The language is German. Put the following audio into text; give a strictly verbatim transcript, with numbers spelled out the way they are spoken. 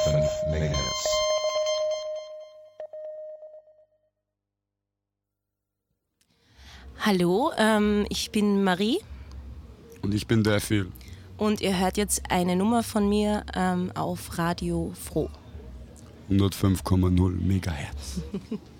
fünf Megahertz. Hallo, ähm, ich bin Marie. Und ich bin der Phil. Und ihr hört jetzt eine Nummer von mir ähm, auf Radio Froh. hundertfünf Komma null Megahertz.